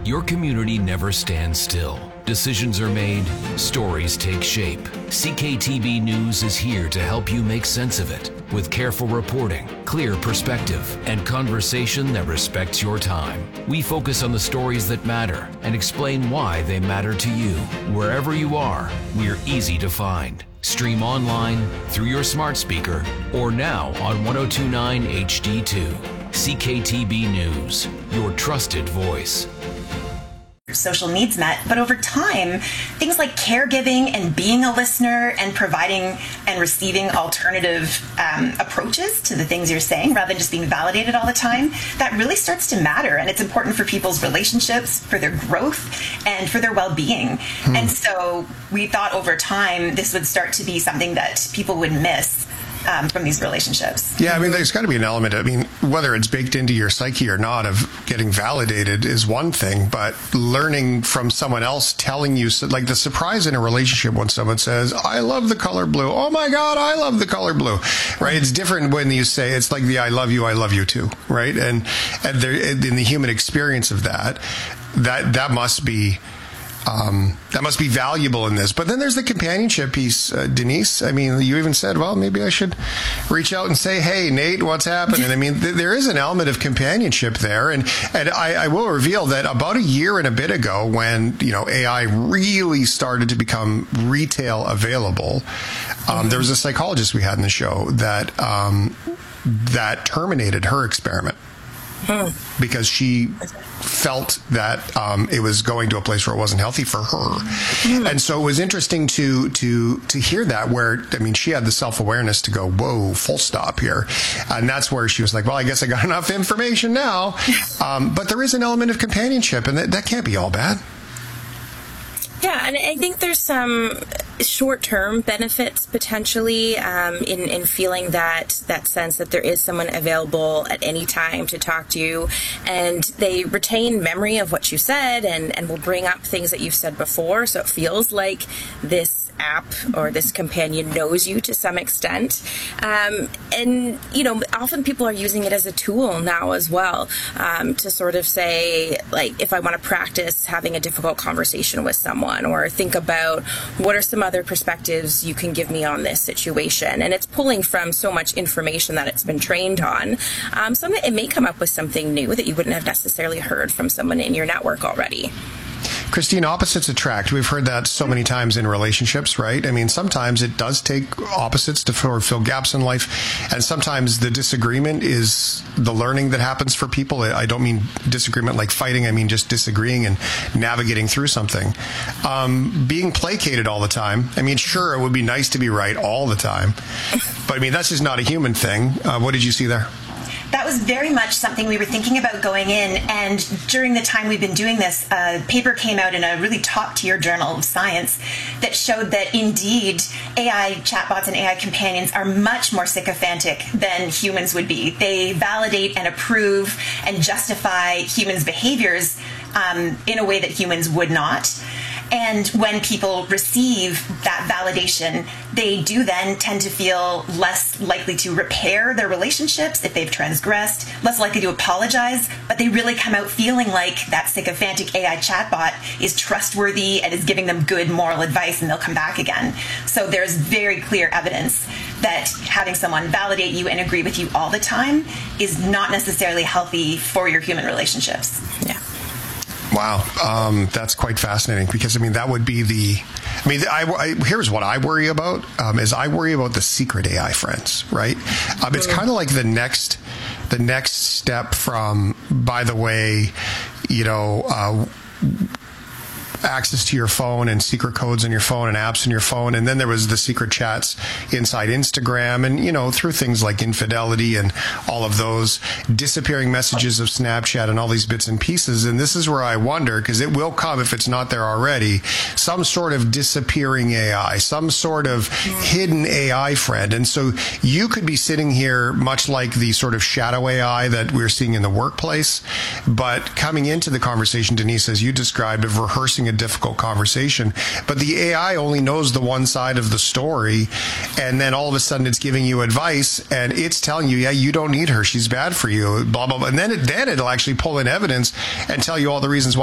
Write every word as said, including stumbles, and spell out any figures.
Your community never stands still. Decisions are made, stories take shape. C K T B News is here to help you make sense of it with careful reporting, clear perspective, and conversation that respects your time. We focus on the stories that matter and explain why they matter to you. Wherever you are, we're easy to find. Stream online, through your smart speaker, or now on ten twenty-nine H D two. C K T B News, your trusted voice. Social needs met, but over time, things like caregiving and being a listener and providing and receiving alternative um, approaches to the things you're saying rather than just being validated all the time, that really starts to matter. And it's important for people's relationships, for their growth, and for their well-being. Hmm. And so we thought over time this would start to be something that people would miss Um, from these relationships. Yeah, I mean, there's got to be an element, I mean, whether it's baked into your psyche or not, of getting validated is one thing, but learning from someone else telling you, like the surprise in a relationship when someone says, I love the color blue. Oh my God, I love the color blue, right? It's different when you say, it's like the I love you, I love you too, right? And, and there, in the human experience of that, that, that must be Um, that must be valuable in this. But then there's the companionship piece, uh, Denise. I mean, you even said, well, maybe I should reach out and say, hey, Nate, what's happening? I mean, th- there is an element of companionship there. And, and I, I will reveal that about a year and a bit ago, when, you know, A I really started to become retail available, um, there was a psychologist we had in the show that, um, that terminated her experiment. Because she felt that um, it was going to a place where it wasn't healthy for her. Mm. And so it was interesting to to to hear that, where, I mean, she had the self-awareness to go, whoa, full stop here. And that's where she was like, well, I guess I got enough information now. Um, but there is an element of companionship, and that, that can't be all bad. Yeah, and I think there's some short-term benefits potentially um, in in feeling that that sense that there is someone available at any time to talk to you, and they retain memory of what you said and and will bring up things that you've said before, so it feels like this app or this companion knows you to some extent. Um, and, you know, often people are using it as a tool now as well, um, to sort of say, like, if I want to practice having a difficult conversation with someone, or think about what are some other perspectives you can give me on this situation. And it's pulling from so much information that it's been trained on. Um, so it may come up with something new that you wouldn't have necessarily heard from someone in your network already. Christine, opposites attract. We've heard that so many times in relationships, right? I mean, sometimes it does take opposites to fill gaps in life, and sometimes the disagreement is the learning that happens for people. I don't mean disagreement like fighting. I mean just disagreeing and navigating through something. Um, being placated all the time. I mean, sure, it would be nice to be right all the time, but I mean, that's just not a human thing. Uh, what did you see there? That was very much something we were thinking about going in, and during the time we've been doing this, a paper came out in a really top-tier journal of science that showed that indeed A I chatbots and A I companions are much more sycophantic than humans would be. They validate and approve and justify humans' behaviors um, in a way that humans would not. And when people receive that validation, they do then tend to feel less likely to repair their relationships if they've transgressed, less likely to apologize, but they really come out feeling like that sycophantic A I chatbot is trustworthy and is giving them good moral advice, and they'll come back again. So there's very clear evidence that having someone validate you and agree with you all the time is not necessarily healthy for your human relationships. Yeah. Wow, um, that's quite fascinating, because I mean that would be the. I mean, I, I, here's what I worry about: um, is I worry about the secret A I friends, right? Um, it's kind of like the next, the next step from. By the way, you know. Uh, access to your phone and secret codes on your phone and apps on your phone. And then there was the secret chats inside Instagram, and, you know, through things like infidelity and all of those disappearing messages of Snapchat and all these bits and pieces. And this is where I wonder, because it will come if it's not there already, some sort of disappearing A I, some sort of hidden A I friend. And so you could be sitting here much like the sort of shadow A I that we're seeing in the workplace, but coming into the conversation, Denise, as you described, of rehearsing a difficult conversation, but the A I only knows the one side of the story, and then all of a sudden it's giving you advice, and it's telling you, yeah, you don't need her, she's bad for you, blah blah blah, and then it, then it'll actually pull in evidence and tell you all the reasons why